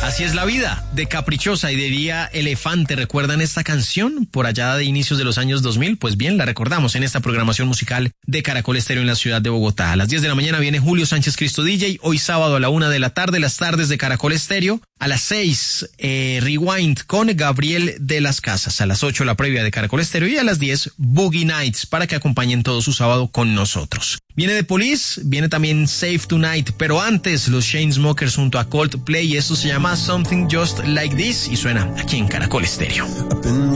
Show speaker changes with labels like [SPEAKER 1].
[SPEAKER 1] Así es la vida, de caprichosa y de Vía Elefante. ¿Recuerdan esta canción por allá de inicios de los años 2000? Pues bien, la recordamos en esta programación musical de Caracol Estéreo en la ciudad de Bogotá. A las 10 de la mañana viene Julio Sánchez Cristo DJ. Hoy sábado a la 1 de la tarde, las tardes de Caracol Estéreo. A las 6, Rewind con Gabriel de las Casas. A las 8, la previa de Caracol Estéreo. Y a las 10, Boogie Nights, para que acompañen todo su sábado con nosotros. Viene The Police, viene también Save Tonight, pero antes los Chainsmokers junto a Coldplay, y esto se llama Something Just Like This y suena aquí en Caracol Estéreo.